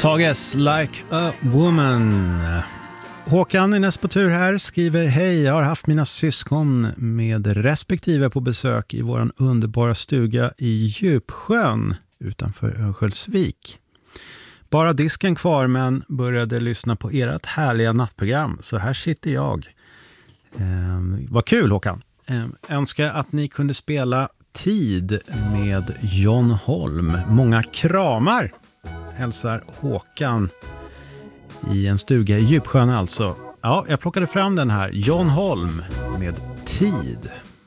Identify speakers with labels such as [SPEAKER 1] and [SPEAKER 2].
[SPEAKER 1] Tages Like a Woman. Håkan är näst på tur här, skriver: hej, jag har haft mina syskon med respektive på besök i våran underbara stuga i Djupsjön utanför Örnsköldsvik. Bara disken kvar, men började lyssna på ert härliga nattprogram, så här sitter jag. Vad kul, Håkan. Önskar att ni kunde spela Tid med John Holm. Många kramar, hälsar Håkan i en stuga i Djupsjön alltså. Ja, jag plockade fram den här, John Holm med Tid.